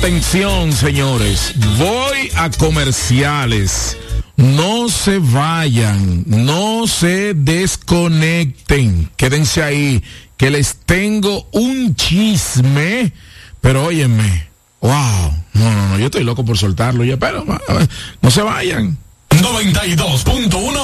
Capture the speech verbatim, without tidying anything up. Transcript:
Atención, señores, voy a comerciales. No se vayan, no se desconecten, quédense ahí, que les tengo un chisme, pero óyenme, wow, no, no, no, yo estoy loco por soltarlo ya, pero no se vayan. noventa y dos punto uno